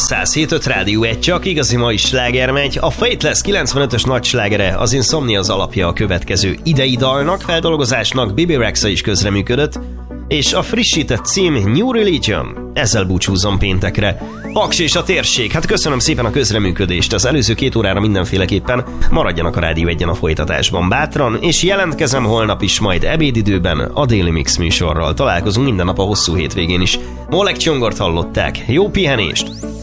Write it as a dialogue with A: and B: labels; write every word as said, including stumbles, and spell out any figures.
A: száz hét öt Rádió egy, csak igazi mai sláger megy. A Faithless kilencvenötös nagy slágere, az Insomnia az alapja a következő idei dalnak, feldolgozásnak Bibi Rexha is közreműködött, és a frissített cím New Religion. Ezzel búcsúzom péntekre. Paks és a térség, hát köszönöm szépen a közreműködést, az előző két órára mindenféleképpen maradjanak a Rádió egyen a folytatásban bátran, és jelentkezem holnap is majd ebédidőben a Daily Mix műsorral. Találkozunk minden nap a hosszú hétvégén is. Molek Csongort hallották, jó pihenést!